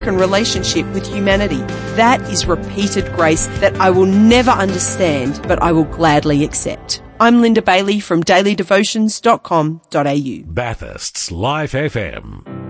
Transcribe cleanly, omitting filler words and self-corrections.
relationship with humanity. That is repeated grace that I will never understand, but I will gladly accept. I'm Linda Bailey from dailydevotions.com.au. Bathurst's Life FM.